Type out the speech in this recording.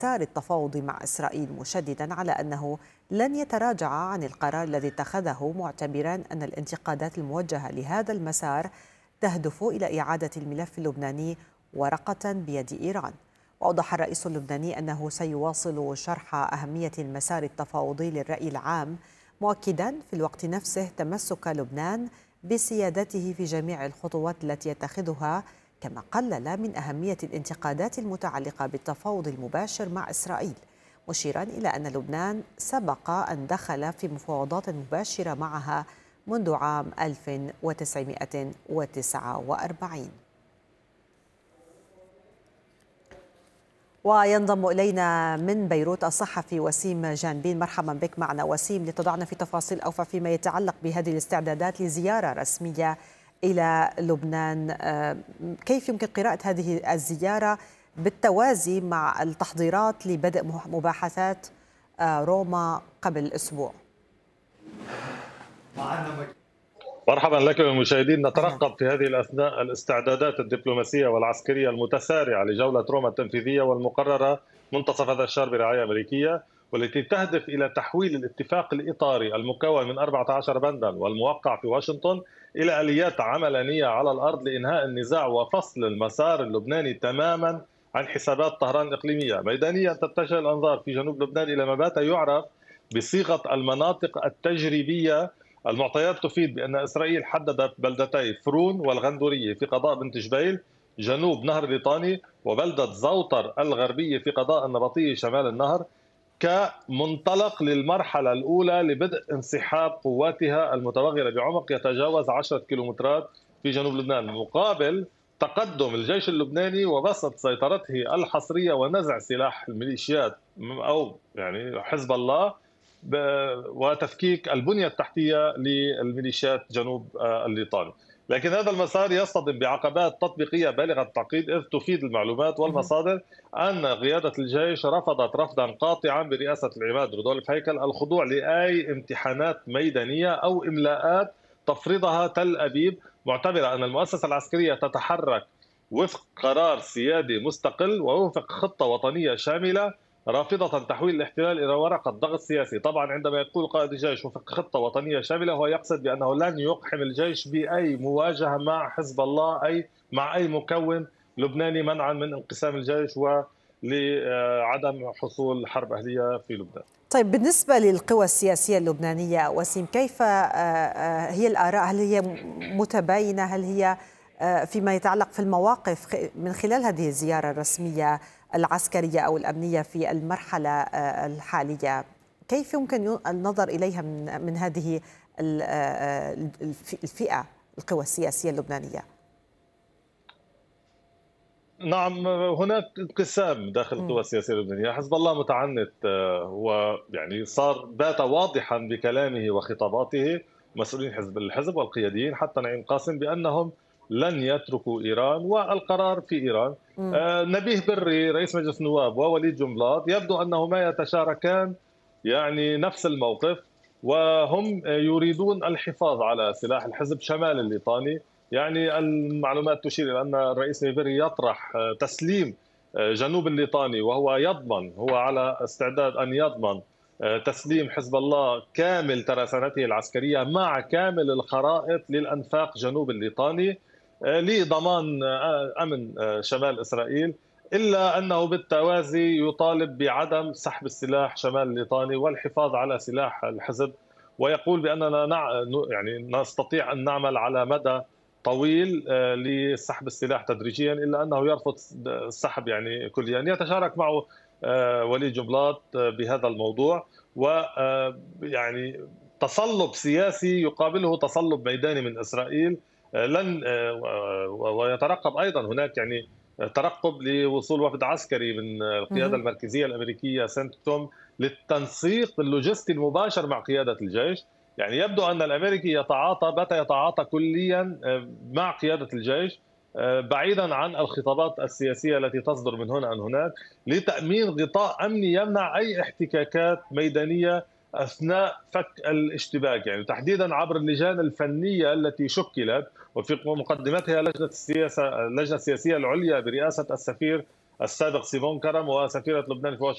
مسار التفاوض مع إسرائيل، مشددا على أنه لن يتراجع عن القرار الذي اتخذه، معتبرا أن الانتقادات الموجهة لهذا المسار تهدف إلى إعادة الملف اللبناني ورقة بيد إيران. وأوضح الرئيس اللبناني أنه سيواصل شرح أهمية المسار التفاوضي للرأي العام، مؤكدا في الوقت نفسه تمسك لبنان بسيادته في جميع الخطوات التي يتخذها، كما قلل من أهمية الانتقادات المتعلقة بالتفاوض المباشر مع إسرائيل، مشيرا إلى أن لبنان سبق أن دخل في مفاوضات مباشرة معها منذ عام 1949. وينضم إلينا من بيروت الصحفي وسيم جانبين. مرحبا بك معنا وسيم، لتضعنا في تفاصيل أوفى فيما يتعلق بهذه الاستعدادات لزيارة رسمية إلى لبنان. كيف يمكن قراءة هذه الزيارة بالتوازي مع التحضيرات لبدء مباحثات روما قبل أسبوع؟ مرحبا لك والمشاهدين. نترقب في هذه الأثناء الاستعدادات الدبلوماسية والعسكرية المتسارعة لجولة روما التنفيذية والمقررة منتصف هذا الشهر برعاية أمريكية، والتي تهدف إلى تحويل الاتفاق الإطاري المكون من 14 بندا والموقع في واشنطن إلى آليات عملانية على الأرض لإنهاء النزاع وفصل المسار اللبناني تماما عن حسابات طهران الإقليمية. ميدانيا تتجه الأنظار في جنوب لبنان إلى ما بات يعرف بصيغة المناطق التجريبية. المعطيات تفيد بأن إسرائيل حددت بلدتي فرون والغندورية في قضاء بنت جبيل جنوب نهر ليطاني، وبلدة زوطر الغربية في قضاء النبطية شمال النهر، كمنطلق للمرحلة الأولى لبدء انسحاب قواتها المتوغلة بعمق يتجاوز 10 كيلومترات في جنوب لبنان، مقابل تقدم الجيش اللبناني وبسط سيطرته الحصرية ونزع سلاح الميليشيات أو يعني حزب الله وتفكيك البنية التحتية للميليشيات جنوب الليطاني. لكن هذا المسار يصطدم بعقبات تطبيقية بالغة التعقيد، إذ تفيد المعلومات والمصادر أن قيادة الجيش رفضت رفضا قاطعا برئاسة العماد رودولف هيكل الخضوع لأي امتحانات ميدانية أو إملاءات تفرضها تل أبيب، معتبرة أن المؤسسة العسكرية تتحرك وفق قرار سيادي مستقل ووفق خطة وطنية شاملة، رافضة تحويل الاحتلال إلى ورقة ضغط سياسي. طبعا عندما يقول قائد الجيش وفق خطة وطنية شاملة، هو يقصد بأنه لن يقحم الجيش بأي مواجهة مع حزب الله أي مع أي مكون لبناني، منعا من انقسام الجيش ولعدم حصول حرب أهلية في لبنان. طيب، بالنسبة للقوى السياسية اللبنانية وسيم، كيف هي الآراء؟ هل هي متباينة؟ هل هي فيما يتعلق في المواقف من خلال هذه الزيارة الرسمية العسكرية أو الأمنية في المرحلة الحالية؟ كيف يمكن النظر إليها من هذه الفئة، القوى السياسية اللبنانية؟ نعم، هناك انقسام داخل القوى السياسية اللبنانية. حزب الله متعنت، ويعني صار بات واضحا بكلامه وخطاباته مسؤولين الحزب والقياديين حتى نعيم قاسم بأنهم لن يتركوا إيران والقرار في إيران. نبيه بري رئيس مجلس النواب ووليد جنبلاط يبدو أنهما يتشاركان يعني نفس الموقف، وهم يريدون الحفاظ على سلاح الحزب شمال الليطاني. يعني المعلومات تشير إلى أن الرئيس نيفيري يطرح تسليم جنوب الليطاني، وهو يضمن، هو على استعداد أن يضمن تسليم حزب الله كامل ترسانته العسكرية مع كامل الخرائط للأنفاق جنوب الليطاني لضمان أمن شمال إسرائيل، إلا أنه بالتوازي يطالب بعدم سحب السلاح شمال الليطاني والحفاظ على سلاح الحزب، ويقول بأننا يعني نستطيع أن نعمل على مدى طويل لسحب السلاح تدريجيا، إلا أنه يرفض السحب يعني كليا. يتشارك معه وليد جنبلاط بهذا الموضوع، ويعني تصلب سياسي يقابله تصلب ميداني من إسرائيل لن ويترقب أيضا هناك يعني ترقب لوصول وفد عسكري من القيادة المركزية الأمريكية سنتكوم للتنسيق اللوجستي المباشر مع قيادة الجيش. يعني يبدو أن الأمريكي بات يتعاطى كليا مع قيادة الجيش بعيدا عن الخطابات السياسية التي تصدر من هنا عن هناك، لتأمين غطاء أمني يمنع أي احتكاكات ميدانية أثناء فك الاشتباك، يعني تحديدا عبر اللجان الفنية التي شكلت وفي مقدمتها اللجنة السياسية العليا برئاسة السفير السابق سيفون كرم وسفيرة لبنان في واشنطن.